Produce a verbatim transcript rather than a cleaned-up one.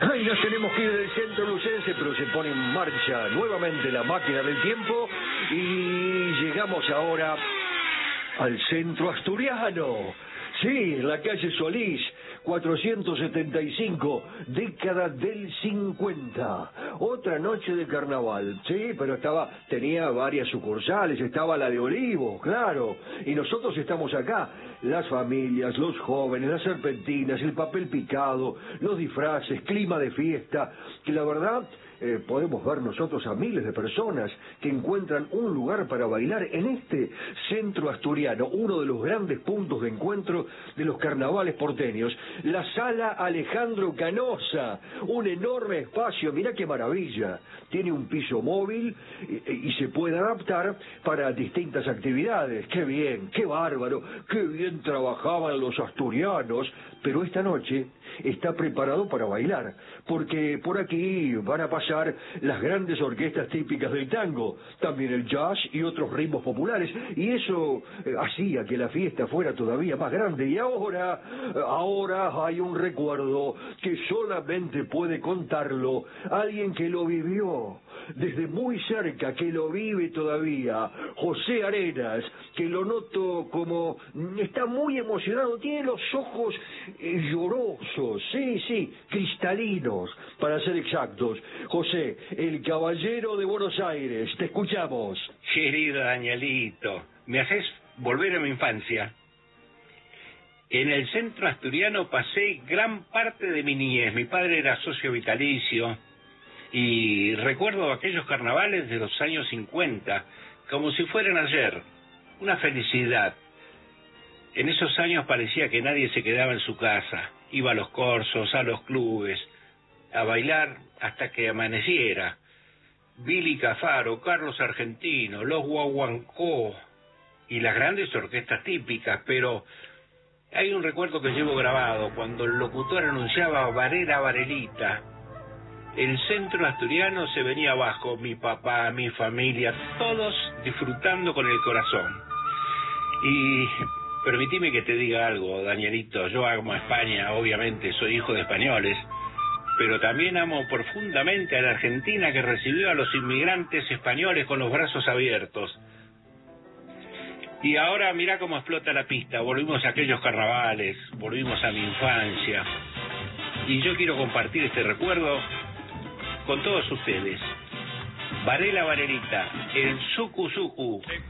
Y nos tenemos que ir del centro lucense, pero se pone en marcha nuevamente la máquina del tiempo y llegamos ahora al centro asturiano. Sí, en la calle Solís, cuatrocientos setenta y cinco, década del cincuenta. Otra noche de carnaval, sí, pero estaba, tenía varias sucursales, estaba la de Olivos, claro. Y nosotros estamos acá, las familias, los jóvenes, las serpentinas, el papel picado, los disfraces, clima de fiesta, que la verdad... Eh, podemos ver nosotros a miles de personas que encuentran un lugar para bailar en este centro asturiano, uno de los grandes puntos de encuentro de los carnavales porteños, la Sala Alejandro Canosa, un enorme espacio, mirá qué maravilla, tiene un piso móvil y, y se puede adaptar para distintas actividades, qué bien, qué bárbaro, qué bien trabajaban los asturianos, pero esta noche está preparado para bailar, porque por aquí van a pasar las grandes orquestas típicas del tango, también el jazz y otros ritmos populares, y eso eh, hacía que la fiesta fuera todavía más grande. Y ahora, ahora hay un recuerdo que solamente puede contarlo alguien que lo vivió desde muy cerca, que lo vive todavía, José Arenas, que lo noto como está muy emocionado, tiene los ojos eh, llorosos, sí, sí, cristalinos, para ser exactos. José, el caballero de Buenos Aires, te escuchamos. Querido Danielito, me haces volver a mi infancia. En el centro asturiano pasé gran parte de mi niñez. Mi padre era socio vitalicio y recuerdo aquellos carnavales de los años cincuenta como si fueran ayer. Una felicidad. En esos años parecía que nadie se quedaba en su casa. Iba a los corsos, a los clubes, a bailar hasta que amaneciera. Billy Cafaro, Carlos Argentino, los Guaguancó y las grandes orquestas típicas, pero hay un recuerdo que llevo grabado cuando el locutor anunciaba Varela Varelita. El centro asturiano se venía abajo, mi papá, mi familia, todos disfrutando con el corazón. Y permitime que te diga algo, Danielito, yo amo a España, obviamente soy hijo de españoles, pero también amo profundamente a la Argentina, que recibió a los inmigrantes españoles con los brazos abiertos. Y ahora mirá cómo explota la pista, volvimos a aquellos carnavales, volvimos a mi infancia, y yo quiero compartir este recuerdo con todos ustedes. Varela Varelita, el suku suku.